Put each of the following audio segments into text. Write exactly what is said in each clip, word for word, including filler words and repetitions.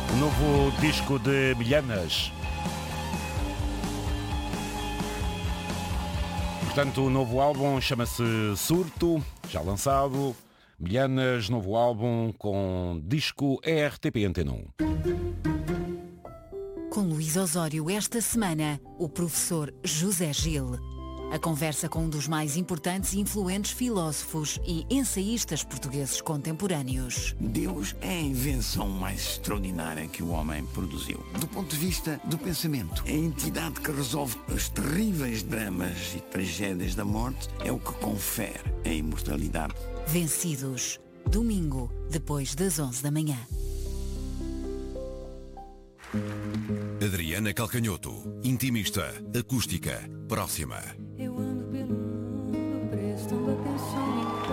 O novo disco de Milhanas. Portanto, o novo álbum chama-se Surto, já lançado. Milhanas, novo álbum com disco R T P Antena um. Com Luís Osório esta semana, o professor José Gil. A conversa com um dos mais importantes e influentes filósofos e ensaístas portugueses contemporâneos. Deus é a invenção mais extraordinária que o homem produziu. Do ponto de vista do pensamento, a entidade que resolve os terríveis dramas e tragédias da morte é o que confere a imortalidade. Vencidos. Domingo, depois das onze da manhã. Adriana Calcanhoto, intimista, acústica, próxima. Eu ando pelo mundo prestando atenção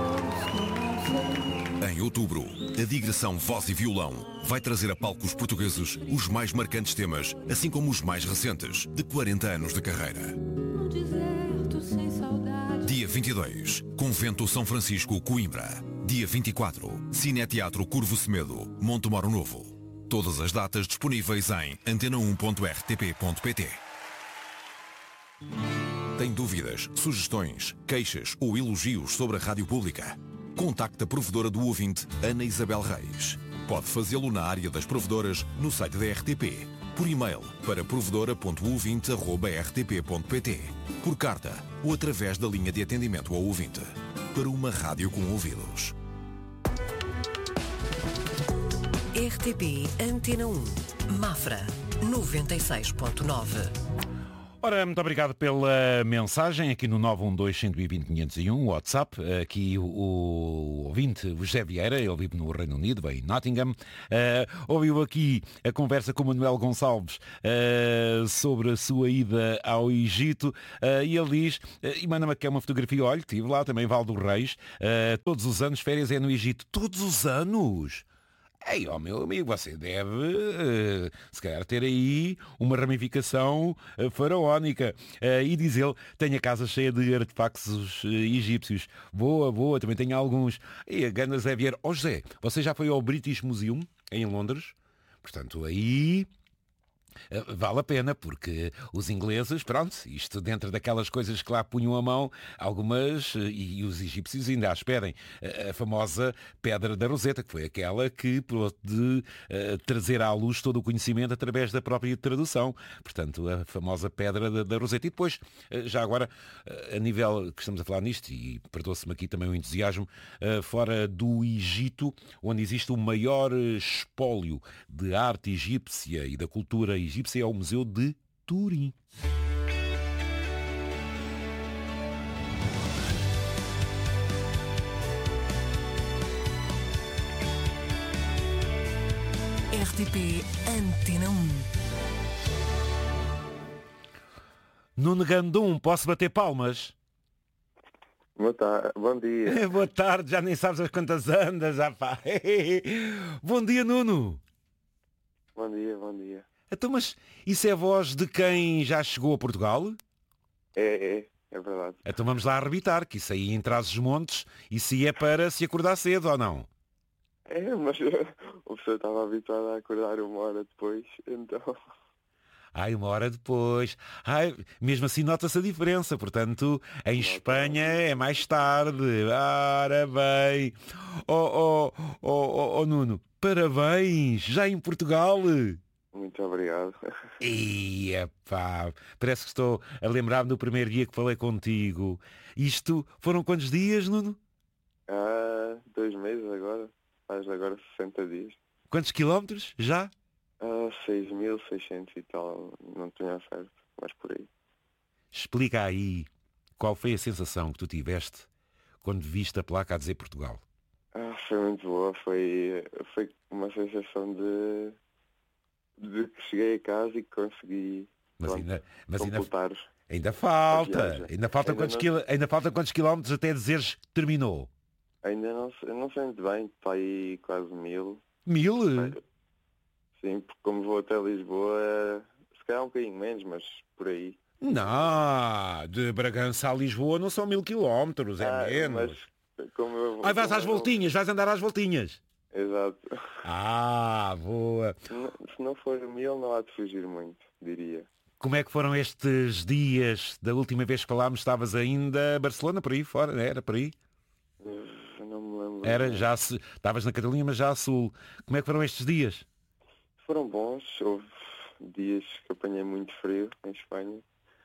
em todos. Em outubro, a digressão Voz e Violão vai trazer a palcos portugueses os mais marcantes temas, assim como os mais recentes, de quarenta anos de carreira. No deserto sem saudade. Dia vinte e dois, Convento São Francisco, Coimbra. Dia vinte e quatro, Cineteatro Curvo Semedo, Montemoro Novo. Todas as datas disponíveis em antena um ponto r t p ponto p t. Tem dúvidas, sugestões, queixas ou elogios sobre a rádio pública? Contacte a provedora do ouvinte, Ana Isabel Reis. Pode fazê-lo na área das provedoras no site da R T P, por e-mail para provedora ponto ouvinte arroba r t p ponto p t, por carta ou através da linha de atendimento ao ouvinte. Para uma rádio com ouvidos. R T P Antena um, Mafra, noventa e seis ponto nove. Ora, muito obrigado pela mensagem aqui no nove um dois, um dois zero, quinhentos e um, WhatsApp. Aqui o, o ouvinte, o José Vieira, ele vive no Reino Unido, em Nottingham. Uh, ouviu aqui a conversa com o Manuel Gonçalves uh, sobre a sua ida ao Egito uh, e ele diz, uh, e manda-me aqui uma fotografia, olha, estive lá também, Val do Reis, uh, todos os anos, férias é no Egito. Todos os anos? Ei, ó meu amigo, você deve, uh, se calhar, ter aí uma ramificação uh, faraónica. Uh, e diz ele, tenho a casa cheia de artefactos uh, egípcios. Boa, boa, também tenho alguns. E a Ganda Zé Vieira. Ó José, você já foi ao British Museum, em Londres? Portanto, aí... vale a pena, porque os ingleses, pronto, isto dentro daquelas coisas que lá punham a mão, algumas, e, e os egípcios ainda a esperem, a, a famosa Pedra da Roseta, que foi aquela que pôde uh, trazer à luz todo o conhecimento através da própria tradução. Portanto, a famosa Pedra da, da Roseta. E depois, uh, já agora, uh, a nível que estamos a falar nisto, e perdoa-se-me aqui também o entusiasmo, uh, fora do Egito, onde existe o maior espólio de arte egípcia e da cultura egípcia, egípcia é o Museu de Turim. R T P Antena um. Nuno Gandum, posso bater palmas? Boa tarde, bom dia. Boa tarde, já nem sabes as quantas andas, rapaz. Bom dia, Nuno. Bom dia, bom dia. Então, mas isso é a voz de quem já chegou a Portugal? É, é, é verdade. Então vamos lá arrebitar, que isso aí em Trás-os-Montes, isso aí é para se acordar cedo ou não? É, mas o pessoal estava habituado a acordar uma hora depois, então... Ai, uma hora depois. Ai, mesmo assim nota-se a diferença, portanto, em Nota. Espanha é mais tarde. Ora bem. Oh, oh, oh, oh, oh, Nuno, parabéns, já em Portugal. Muito obrigado. E pá, parece que estou a lembrar-me do primeiro dia que falei contigo. Isto foram quantos dias, Nuno? Ah, dois meses agora. Faz agora sessenta dias. Quantos quilómetros já? Ah, seis mil e seiscentos e tal. Não tinha certo, mas por aí. Explica aí qual foi a sensação que tu tiveste quando viste a placa a dizer Portugal. Ah, foi muito boa. Foi, foi uma sensação de... de que cheguei a casa e que consegui mas pronto, ainda, mas completar. Ainda, ainda falta. Ainda falta, ainda, quantos não... quil... ainda falta quantos quilómetros até dizeres que terminou? Ainda não, não sei muito bem. Está aí quase mil. Mil? Sim, porque como vou até Lisboa, se calhar um bocadinho menos, mas por aí. Não, de Bragança a Lisboa não são mil quilómetros, é ah, menos. Mas como eu, Ai, vais como às eu... voltinhas, vais andar às voltinhas. Exato. Ah, boa. Se não, se não for mil, não há de fugir muito, diria. Como é que foram estes dias? Da última vez que falámos, estavas ainda a Barcelona, por aí fora, né? Era por aí? Eu não me lembro. Era, bem. já se... Estavas na Catalunha, mas já a sul. Como é que foram estes dias? Foram bons, houve dias que apanhei muito frio em Espanha.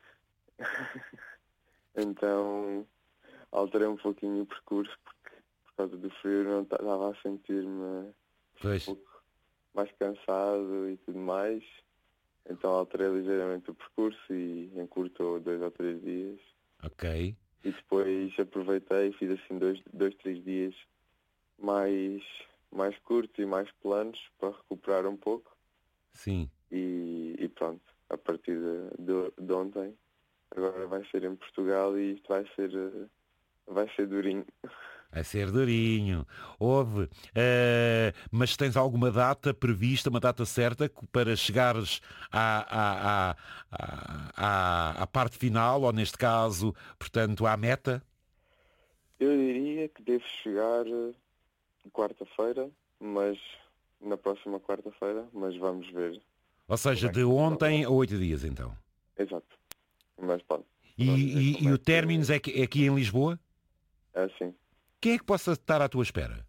Então alterei um pouquinho o percurso porque por causa do frio não estava a sentir-me Pois. um pouco mais cansado e tudo mais. Então alterei ligeiramente o percurso e encurtou dois ou três dias. Ok. E depois aproveitei e fiz assim dois, dois três dias mais, mais curtos e mais planos para recuperar um pouco. Sim. E, e pronto, a partir de, de, de ontem, agora vai ser em Portugal e isto vai ser, eh, vai ser durinho. Vai ser durinho. Houve. eh, mas tens alguma data prevista, uma data certa para chegares à, à, à, à, à, à parte final, ou neste caso, portanto, à meta? Eu diria que devo chegar eh, quarta-feira, mas na próxima quarta-feira, mas vamos ver. Ou seja, Como é de que- ontem a oito dias, então. Exato. Mas pronto. E, vamos ver e, como e é o que- términos é, que- é aqui em Lisboa? É assim. Quem é que possa estar à tua espera?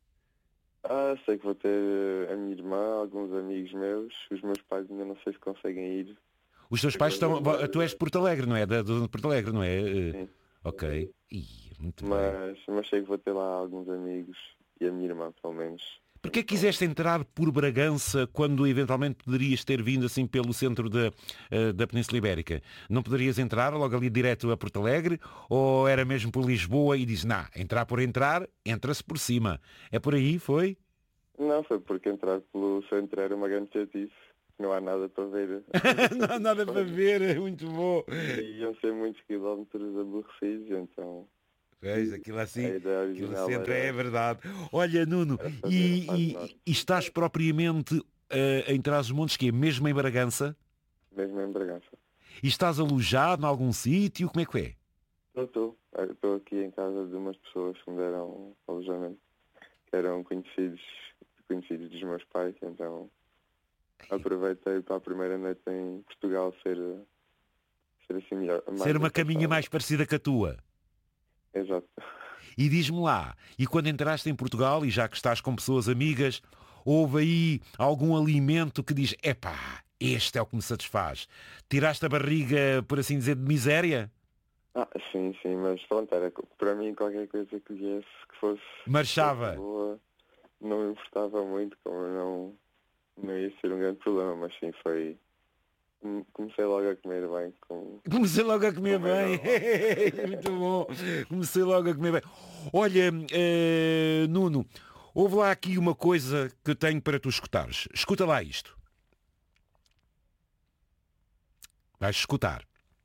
Ah, sei que vou ter a minha irmã, alguns amigos meus. Os meus pais ainda não sei se conseguem ir. Os teus pais estão... Tu és de Porto Alegre, não é? Da, de Porto Alegre, não é? Eh, Sim. Ok. Ih, muito bem. Mas, mas sei que vou ter lá alguns amigos e a minha irmã, pelo menos. Porquê é que quiseste entrar por Bragança quando eventualmente poderias ter vindo assim pelo centro da, eh, da Península Ibérica? Não poderias entrar logo ali direto a Porto Alegre? Ou era mesmo por Lisboa e diz, não, entrar por entrar, entra-se por cima. É por aí, foi? Não, foi porque entrar pelo centro era uma grande chatice. Não há nada para ver. Não há nada para ver, é muito bom. E iam ser muitos quilómetros aborrecidos, então Veja, aquilo assim, a ideia aquilo original sempre era, é verdade. Olha, Nuno, era fazer e, a fase e- norte, e estás propriamente eh, em Trás-os-Montes, que é mesmo em Bragança? mesmo em Bragança. E estás alojado em algum sítio? Como é que é? Não estou. Estou aqui em casa de umas pessoas que me deram alojamento, que eram conhecidos, conhecidos dos meus pais, então aproveitei para a primeira noite em Portugal ser, ser assim melhor. mais Ser uma afastado. caminha mais parecida com a tua. Exato. E diz-me lá, e quando entraste em Portugal, e já que estás com pessoas amigas, houve aí algum alimento que diz, epá, este é o que me satisfaz. Tiraste a barriga, por assim dizer, de miséria? Ah, sim, sim, mas pronto, era co- para mim qualquer coisa que viesse, que fosse, Marchava. fosse boa, não me importava muito, como não, não ia ser um grande problema, mas sim, foi... come- Comecei logo a comer bem com... Comecei logo a comer Como é bem. Muito bom. Comecei logo a comer bem. Olha, eh, Nuno, houve lá aqui uma coisa que tenho para tu escutares. Escuta lá isto. Vais escutar.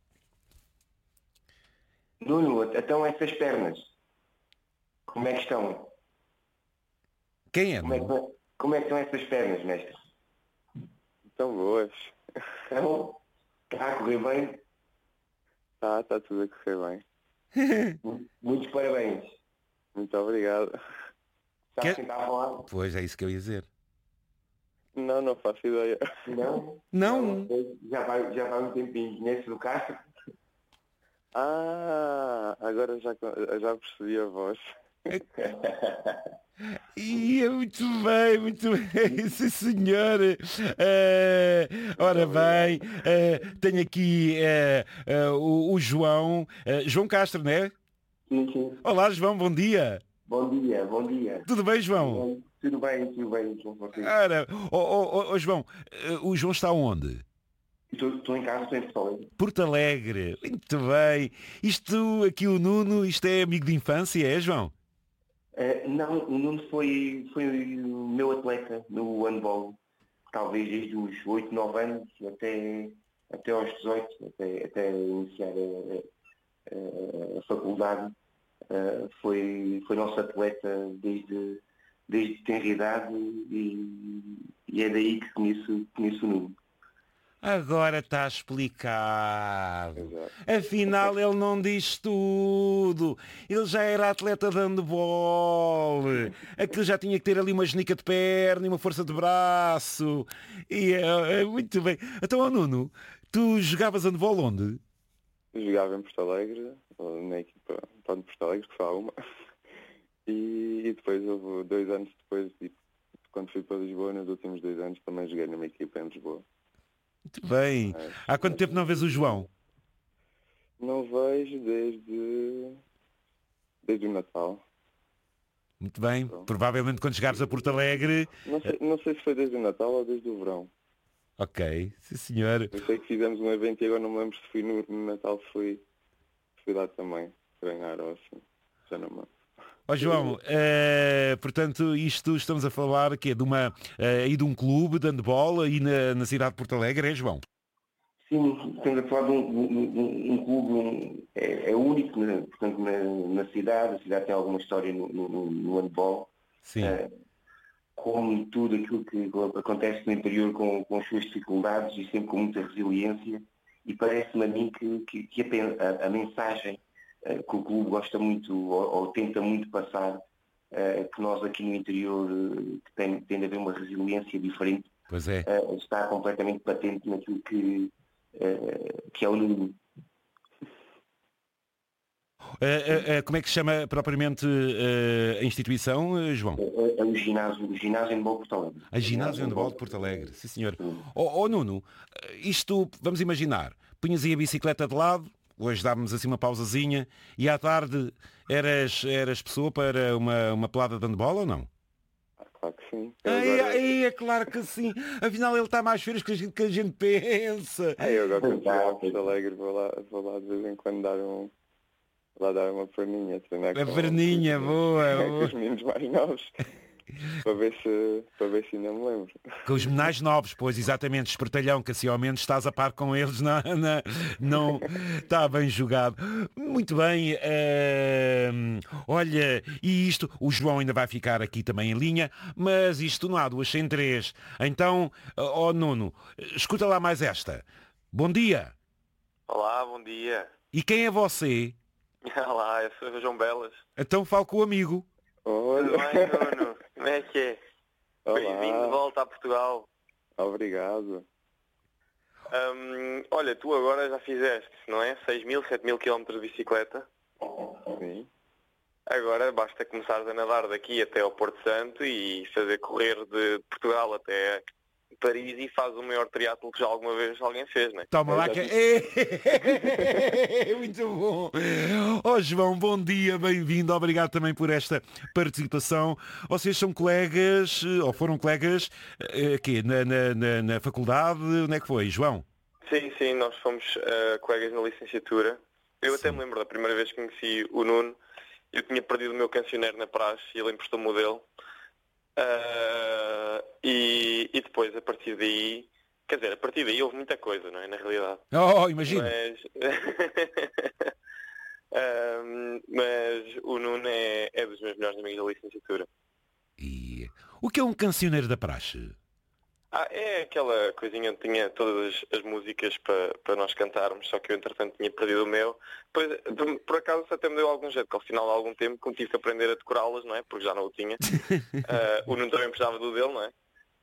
Nuno, então essas pernas, como é que estão? Quem é, Como é Nuno? que, como é que estão essas pernas, mestre? Tão boas. Estão? Está a correr bem? Tá, tá tudo a correr bem. Mu- Muitos parabéns. Muito obrigado. Sabe Que- quem está a falar? Pois, é isso que eu ia dizer. Não, não faço ideia. Não? Não. Já vai, já vai um tempinho. Conhece do Castro? Ah, agora já, co- já percebi a voz. E é muito bem, muito bem, sim senhor. Eh, ora bem, eh, tenho aqui eh, eh, o, o João, eh, João Castro, não é? Sim, sim. Olá João, bom dia. Bom dia, bom dia. Tudo bem, João? Tudo bem, tudo bem. Com você. Ora, oh, oh, oh, oh, João, eh, o João está onde? Estou, estou em casa, estou em Porto Alegre. Porto Alegre, muito bem. Isto aqui o Nuno, isto é amigo de infância, é João? Eh, não, o Nuno foi, foi o meu atleta no handball, talvez desde os oito, nove anos até, até aos dezoito, até, até iniciar a, a, a faculdade. Eh, foi, foi nosso atleta desde, desde tenra idade e, e é daí que conheço, conheço o Nuno. Agora está explicado. Exato. Afinal, ele não diz tudo. Ele já era atleta de handball. Aquilo já tinha que ter ali uma genica de perna e uma força de braço. E é, é muito bem. Então, oh, Nuno, tu jogavas handball onde? Jogava em Porto Alegre, na equipa de Porto Alegre, que só há uma. E, e depois houve dois anos depois, tipo, quando fui para Lisboa, nos últimos dois anos também joguei numa equipa em Lisboa. Muito bem. Mas, Há quanto tempo não vês o João? Não vejo desde, desde o Natal. Muito bem. Pronto. Provavelmente quando chegares a Porto Alegre... Não sei, não sei se foi desde o Natal ou desde o verão. Ok, sim senhor. Eu sei que fizemos um evento e agora não me lembro se fui no, no Natal, se fui, se fui lá também, treinar ou assim. Já não me lembro. Ó João, eh, portanto, isto estamos a falar que é de uma eh, aí de um clube de handball aí na, na cidade de Porto Alegre, é João? Sim, estamos a falar de um, um, um, um clube, um, é, é único, né? Portanto, na, na cidade, a cidade tem alguma história no, no, no handball. Sim. É, como tudo aquilo que acontece no interior com, com as suas dificuldades e sempre com muita resiliência, e parece-me a mim que, que, que a, a, a mensagem uh, que o clube gosta muito ou, ou tenta muito passar, uh, que nós aqui no interior uh, que tem, tem de haver uma resiliência diferente, Pois é. uh, está completamente patente naquilo que, uh, que é o Nuno. Uh, uh, uh, como é que se chama propriamente uh, a instituição, uh, João? É, é o ginásio, o ginásio handball de Porto Alegre. A Ginásio Handball de Porto Alegre, sim senhor. Ó oh, Nuno, isto, vamos imaginar, punhas aí a bicicleta de lado, hoje dávamos assim uma pausazinha, e à tarde eras, eras pessoa para uma, uma pelada de handball ou não? Ah, claro que sim. Eu Ai, agora, ai, é claro que sim. Afinal ele está mais férias que a gente, que a gente pensa. ah, eu agora quando chegar a Porto Alegre vou lá, vou lá de vez em quando dar um... lá dar uma perninha, treinar A com, perninha, boa, com boa. os meninos mais novos, para ver se, para ver se ainda me lembro. Com os menais novos, pois, exatamente, espertalhão, que assim ao menos estás a par com eles, na, na, não está bem jogado. Muito bem, ehm, olha, e isto, o João ainda vai ficar aqui também em linha, mas isto não há duas sem três. Então, ó Nuno, escuta lá mais esta. Bom dia. Olá, bom dia. E quem é você? Olá, eu sou o João Belas. Então falo com o amigo. Olha. Tudo bem, Nuno? Como é que é? Olá. Bem-vindo de volta a Portugal. Obrigado. Hum, olha, tu agora já fizeste, não é? seis mil, sete mil quilómetros de bicicleta. Sim. Agora basta começares a nadar daqui até ao Porto Santo e fazer correr de Portugal até Paris e faz o maior triatlo que já alguma vez alguém fez, não é? Toma lá que é muito bom. Ó João, bom dia, bem-vindo, obrigado também por esta participação. Vocês são colegas, ou foram colegas, aqui na, na, na, na faculdade, onde é que foi, João? Sim, sim, nós fomos uh, colegas na licenciatura. Eu sim. Até me lembro da primeira vez que conheci o Nuno, eu tinha perdido o meu cancioneiro na praxe e ele emprestou-me o dele. Uh, e, e depois, a partir daí, quer dizer, a partir daí houve muita coisa, não é? Na realidade. Oh, imagina. Mas, um, mas o Nuno é, é dos meus melhores amigos da licenciatura. E o que é um cancioneiro da praxe? Ah, é aquela coisinha onde tinha todas as, as músicas para, para nós cantarmos, só que eu entretanto tinha perdido o meu. Pois, por acaso até me deu algum jeito, que ao final de algum tempo como tive que aprender a decorá-las, não é? Porque já não o tinha. uh, o Nuno também precisava do dele, não é?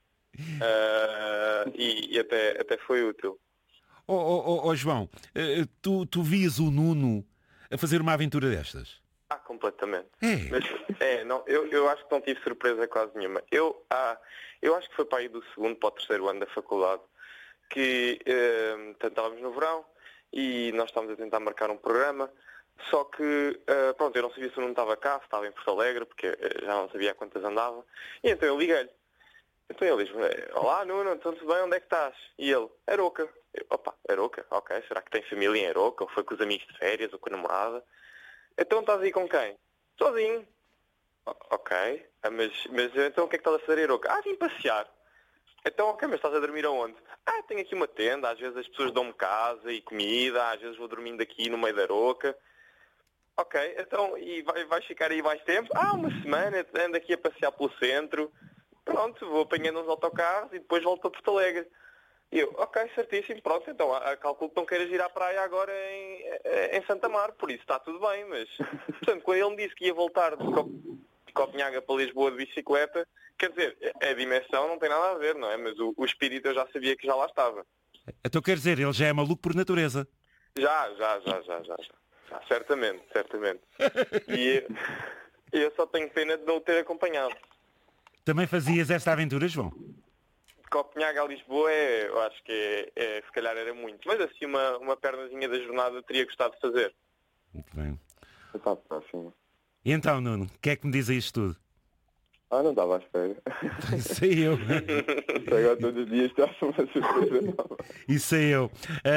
Uh, e e até, até foi útil. Oh, oh, oh João, uh, tu, tu vias o Nuno a fazer uma aventura destas? Ah, completamente. É. Mas, é, não, eu, eu acho que não tive surpresa quase nenhuma. Eu, ah, eu acho que foi para aí do segundo para o terceiro ano da faculdade que eh, estávamos no verão e nós estávamos a tentar marcar um programa, só que, eh, pronto, eu não sabia se o Nuno estava cá, se estava em Porto Alegre, porque eh, já não sabia a quantas andava, e então eu liguei-lhe. Então ele diz, olá Nuno, então tudo bem, onde é que estás? E ele, Aroca. Eu, opa, Aroca, ok, será que tem família em Aroca, ou foi com os amigos de férias, ou com a namorada? Então estás aí com quem? Sozinho. O- ok. Ah, mas, mas então o que é que estás a fazer em Aroca? Ah, vim passear. Então ok, mas estás a dormir aonde? Ah, tenho aqui uma tenda, às vezes as pessoas dão-me casa e comida, às vezes vou dormindo aqui no meio da Aroca. Ok, então e vai, vais ficar aí mais tempo? Ah, uma semana, ando aqui a passear pelo centro. Pronto, vou apanhando uns autocarros e depois volto a Porto Alegre. E eu, ok, certíssimo, pronto, então a, a calculo que não queiras ir à praia agora em, em Santa Mar, por isso está tudo bem, mas, portanto, quando ele me disse que ia voltar de, Cop de Copenhaga para Lisboa de bicicleta, quer dizer, a dimensão não tem nada a ver, não é? Mas o, o espírito eu já sabia que já lá estava. Então quer dizer, ele já é maluco por natureza? Já, já, já, já, já, já, já certamente, certamente. E eu só tenho pena de não o ter acompanhado. Também fazias esta aventura, João? Copenhaga a Lisboa, é, eu acho que é, é, se calhar era muito. Mas assim, uma, uma pernazinha da jornada teria gostado de fazer. Muito bem. Está próximo. E então, Nuno, o que é que me diz a isto tudo? Ah, não estava à espera. Sei eu. Isto agora todos os dias está uma surpresa nova. Isso sei eu.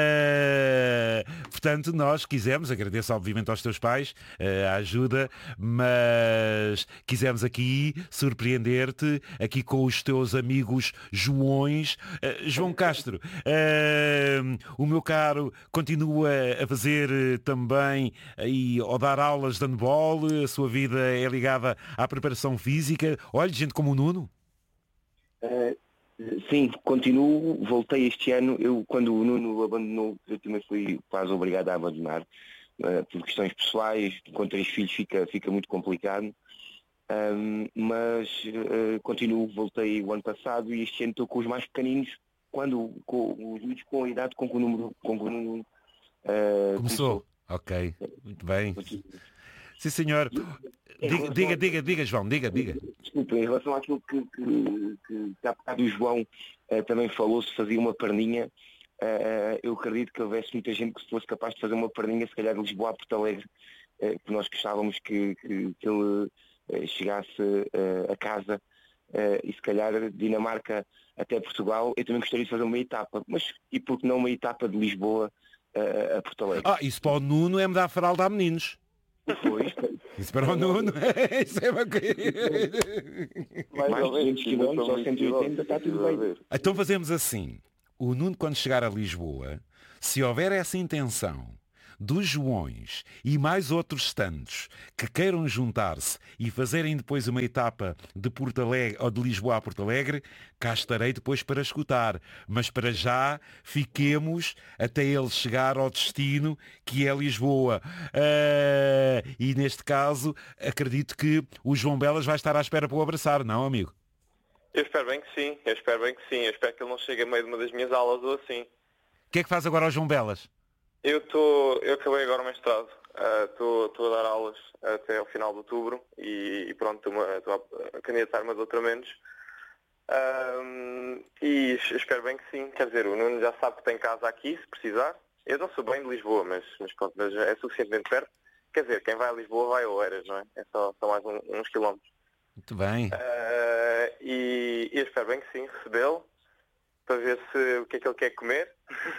Uh, portanto, nós quisemos, agradeço obviamente aos teus pais uh, a ajuda, mas quisemos aqui surpreender-te, aqui com os teus amigos Joões. Uh, João Castro, uh, o meu caro, continua a fazer uh, também e a dar aulas de handball, a sua vida é ligada à preparação física. Olha, gente como o Nuno. Uh, sim, continuo, voltei este ano. Eu, quando o Nuno abandonou, eu também fui quase obrigado a abandonar. Uh, por questões pessoais, com três filhos fica, fica muito complicado. Um, mas uh, continuo, voltei o ano passado e este ano estou com os mais pequeninos, quando com os miúdos com a idade com que o número com que o Nuno uh, começou. começou. Ok, muito bem. Sim, senhor. Diga, diga, diga, diga, João, diga, diga. Desculpa, em relação àquilo que, que, que, que há bocado o João uh, também falou, se fazia uma perninha, uh, eu acredito que houvesse muita gente que se fosse capaz de fazer uma perninha, se calhar de Lisboa a Porto Alegre, uh, que nós gostávamos que, que, que ele uh, chegasse uh, a casa, uh, e se calhar Dinamarca até Portugal. Eu também gostaria de fazer uma etapa, mas e por que não uma etapa de Lisboa uh, a Porto Alegre? Ah, isso para o Nuno é mudar fralda a meninos. Pois, isso para o Nuno, isso é uma coisa. Mais de duzentos quilómetros ou cento e oitenta está tudo bem. Então fazemos assim. O Nuno, quando chegar a Lisboa, se houver essa intenção dos Joões e mais outros tantos que queiram juntar-se e fazerem depois uma etapa de Porto Alegre ou de Lisboa a Porto Alegre, cá estarei depois para escutar. Mas para já fiquemos até ele chegar ao destino que é Lisboa. Uh, e neste caso acredito que o João Belas vai estar à espera para o abraçar, não, amigo? Eu espero bem que sim, eu espero bem que sim. Eu espero que ele não chegue a meio de uma das minhas aulas ou assim. O que é que faz agora ao João Belas? Eu, tô, eu acabei agora o mestrado, estou uh, a dar aulas até ao final de outubro e, e pronto, estou a, a candidatar-me a doutoramentos um, e espero bem que sim. Quer dizer, o Nuno já sabe que tem casa aqui, se precisar. Eu não sou bem de Lisboa, mas, mas, pronto, mas é suficientemente perto. Quer dizer, quem vai a Lisboa vai a Oeiras, não é? É só, só mais um, uns quilómetros. Muito bem. Uh, e, e eu espero bem que sim, recebê-lo, para ver se, o que é que ele quer comer.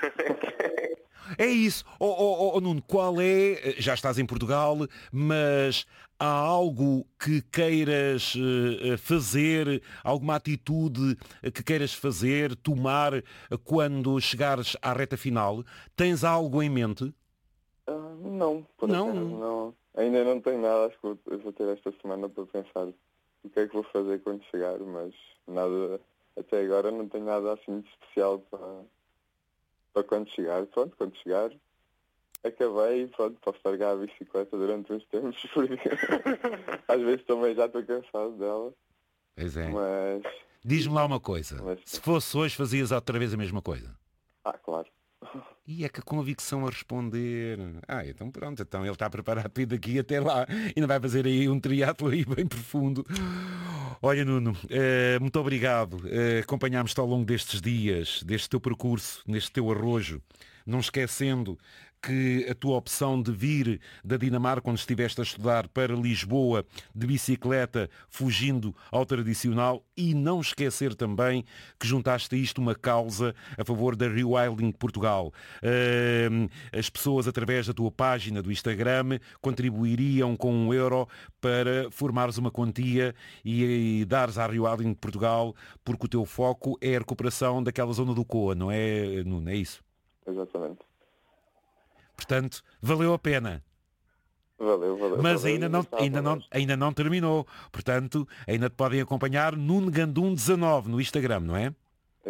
É isso. Oh, oh, oh, Nuno, qual é, já estás em Portugal, mas há algo que queiras uh, fazer, alguma atitude que queiras fazer, tomar quando chegares à reta final? Tens algo em mente? Uh, não, por não. Acaso, não. Ainda não tenho nada, acho que eu vou ter esta semana para pensar o que é que vou fazer quando chegar, mas nada, até agora não tenho nada assim de especial para... para quando chegar. Pronto, quando chegar, acabei e pronto, posso largar a bicicleta durante uns tempos, porque às vezes também já estou cansado dela. Pois é. Mas... Diz-me lá uma coisa, mas... se fosse hoje fazias outra vez a mesma coisa? Ah, claro. E é que a convicção a responder. Ah, então pronto, então ele está preparado para ir daqui até lá. Ainda vai fazer aí um triatlo aí bem profundo. Olha, Nuno, uh, muito obrigado. Uh, acompanhámos-te ao longo destes dias, deste teu percurso, neste teu arrojo. Não esquecendo que a tua opção de vir da Dinamarca, quando estiveste a estudar, para Lisboa de bicicleta, fugindo ao tradicional, e não esquecer também que juntaste a isto uma causa a favor da Rewilding Portugal. Uh, as pessoas, através da tua página do Instagram, contribuiriam com um euro para formares uma quantia e, e dares à Rewilding Portugal, porque o teu foco é a recuperação daquela zona do Coa, não é, Nuno? É isso? Exatamente. Portanto, valeu a pena. Valeu, valeu. Mas valeu, ainda, não, ainda, não, ainda não terminou. Portanto, ainda te podem acompanhar Nuno Gandum dezanove no Instagram, não é? Exato.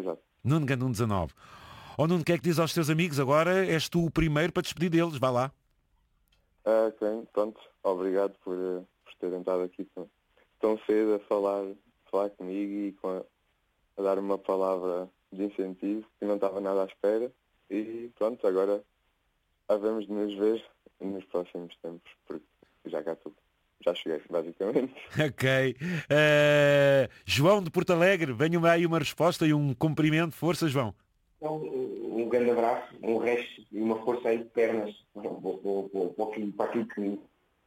Nuno Gandum dezanove. Ó Nuno, o que é que diz aos teus amigos? Agora és tu o primeiro para despedir deles. Vá lá. Ah, ok, pronto. Obrigado por, eh, por terem estado aqui tão, tão cedo a falar, falar comigo e com a, a dar uma palavra de incentivo que não estava nada à espera. E pronto, agora havemos de nos ver nos próximos tempos, porque já cá estou. Já cheguei, basicamente. Ok. Uh, João de Porto Alegre, venha-me aí uma resposta e um cumprimento. Força, João. Um, um grande abraço, um resto e uma força aí de pernas para aquilo que...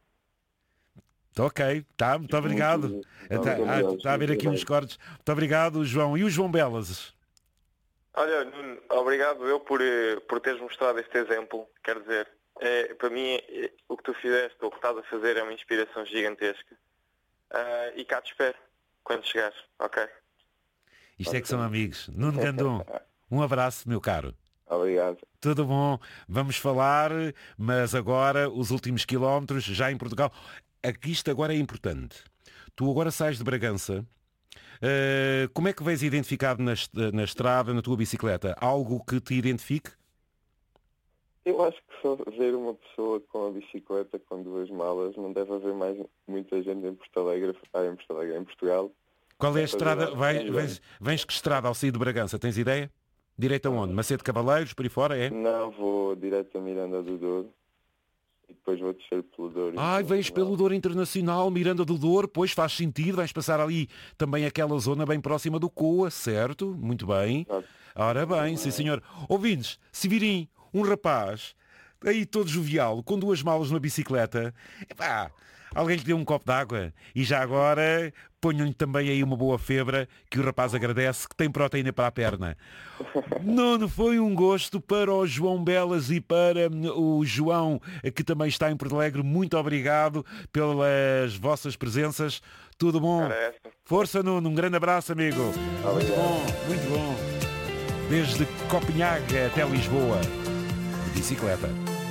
Ok, tá, muito obrigado. Muito, Está muito tá a ver aqui uns cortes. Muito obrigado, João. E o João Belas? Olha, Nuno, obrigado eu por, por teres mostrado este exemplo. Quer dizer, é, para mim é, o que tu fizeste, ou o que estás a fazer é uma inspiração gigantesca. Uh, e cá te espero, quando chegares, ok? Isto é que são amigos. Nuno Gandum, um abraço, meu caro. Obrigado. Tudo bom, vamos falar, mas agora os últimos quilómetros, já em Portugal. Aqui isto agora é importante. Tu agora sais de Bragança. Uh, como é que vens identificado na, na estrada, na tua bicicleta? Algo que te identifique? Eu acho que só ver uma pessoa com a bicicleta com duas malas não deve haver mais muita gente em Porto Alegre, ah, em Porto Alegre, em Portugal. Qual é a estrada? Vai, vens, vens que estrada ao sair de Bragança? Tens ideia? Direito aonde? Macedo Cavaleiros, por aí fora, é? Não, vou direto a Miranda do Douro. E depois vou descer pelo Douro. Ai, vens pelo Douro Internacional, Miranda do Douro, pois faz sentido, vais passar ali também aquela zona bem próxima do Coa, certo? Muito bem. Ora bem, sim senhor. Ouvintes, se virem um rapaz aí todo jovial, com duas malas numa bicicleta, epá, alguém lhe deu um copo de água e já agora ponham-lhe também aí uma boa febra que o rapaz agradece, que tem proteína para a perna. Nuno, foi um gosto para o João Belas e para o João, que também está em Porto Alegre. Muito obrigado pelas vossas presenças. Tudo bom? Força, Nuno. Um grande abraço, amigo. Muito bom, muito bom. Desde Copenhague até Lisboa. De bicicleta.